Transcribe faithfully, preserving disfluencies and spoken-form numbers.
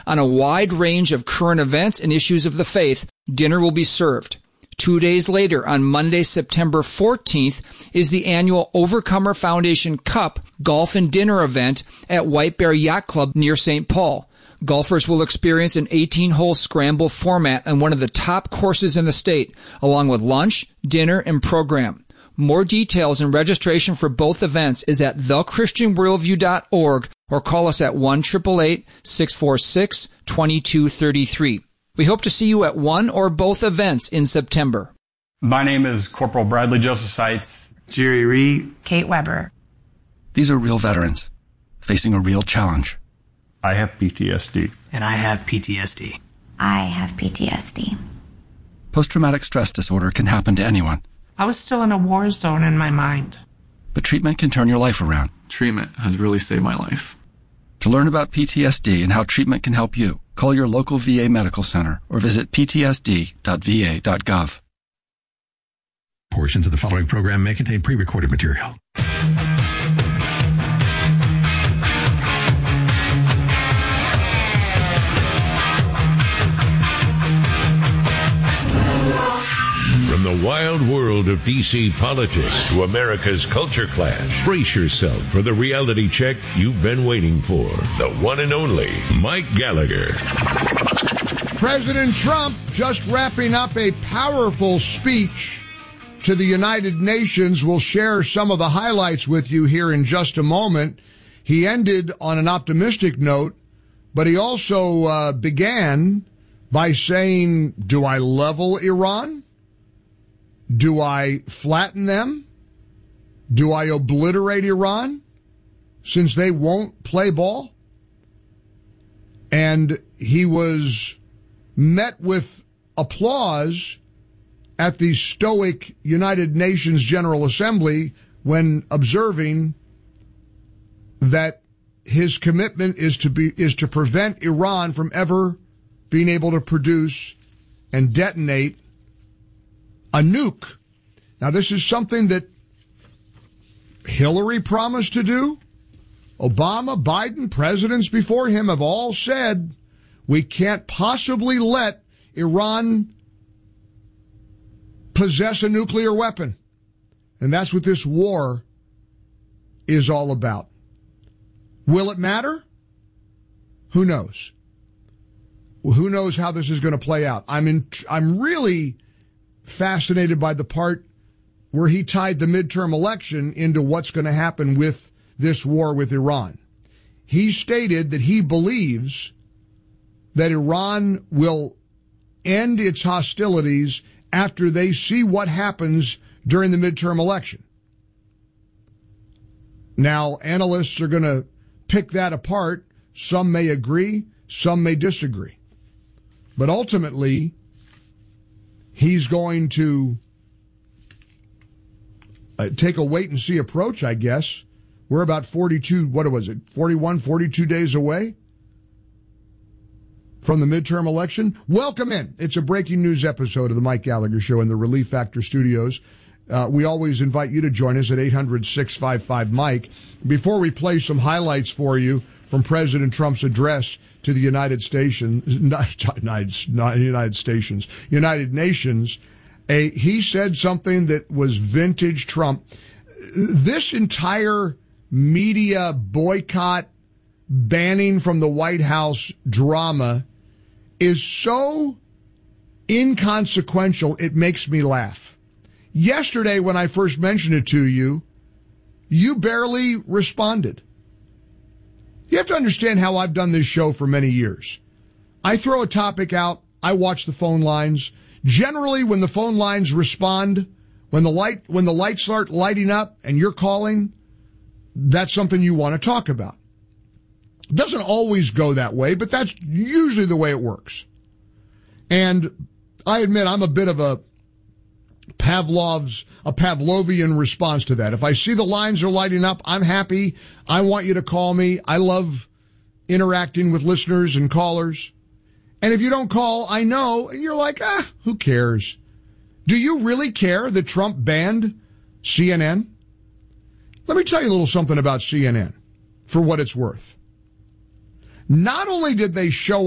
on a wide range of current events and issues of the faith. Dinner will be served. Two days later, on Monday, September fourteenth, is the annual Overcomer Foundation Cup Golf and Dinner event at White Bear Yacht Club near Saint Paul. Golfers will experience an eighteen-hole scramble format on one of the top courses in the state, along with lunch, dinner, and program. More details and registration for both events is at the christian worldview dot org or call us at one eight eight eight, six four six, two two three three. We hope to see you at one or both events in September. My name is Corporal Bradley Joseph Seitz. Jerry Reed. Kate Weber. These are real veterans facing a real challenge. I have P T S D. And I have P T S D. I have P T S D. Post-traumatic stress disorder can happen to anyone. I was still in a war zone in my mind. But treatment can turn your life around. Treatment has really saved my life. To learn about P T S D and how treatment can help you, call your local V A medical center or visit p t s d dot v a dot gov. Portions of the following program may contain pre-recorded material. From the wild world of D C politics to America's culture clash, brace yourself for the reality check you've been waiting for. The one and only Mike Gallagher. President Trump just wrapping up a powerful speech to the United Nations. We'll share some of the highlights with you here in just a moment. He ended on an optimistic note, but he also uh, began by saying, do I level Iran? Do I flatten them? Do I obliterate Iran since they won't play ball? And he was met with applause at the stoic United Nations General Assembly when observing that his commitment is to be is to prevent Iran from ever being able to produce and detonate a nuke. Now, this is something that Hillary promised to do. Obama, Biden, presidents before him have all said we can't possibly let Iran possess a nuclear weapon. And that's what this war is all about. Will it matter? Who knows? Who knows how this is going to play out? I'm in, I'm really fascinated by the part where he tied the midterm election into what's going to happen with this war with Iran. He stated that he believes that Iran will end its hostilities after they see what happens during the midterm election. Now, analysts are going to pick that apart. Some may agree, some may disagree. But ultimately, he's going to uh, take a wait-and-see approach, I guess. We're about forty-two, what was it, forty-one, forty-two days away from the midterm election. Welcome in. It's a breaking news episode of the Mike Gallagher Show in the Relief Factor studios. Uh, we always invite you to join us at eight hundred, six five five, Mike. Before we play some highlights for you from President Trump's address to the United Stations, not, not, not United Stations, United Nations, a, he said something that was vintage Trump. This entire media boycott, banning from the White House drama is so inconsequential, it makes me laugh. Yesterday, when I first mentioned it to you, you barely responded. You have to understand how I've done this show for many years. I throw a topic out, I watch the phone lines. Generally, when the phone lines respond, when the light, when the lights start lighting up and you're calling, that's something you want to talk about. It doesn't always go that way, but that's usually the way it works. And I admit I'm a bit of a Pavlov's, a Pavlovian response to that. If I see the lines are lighting up, I'm happy. I want you to call me. I love interacting with listeners and callers. And if you don't call, I know, and you're like, ah, who cares? Do you really care that Trump banned C N N? Let me tell you a little something about C N N, for what it's worth. Not only did they show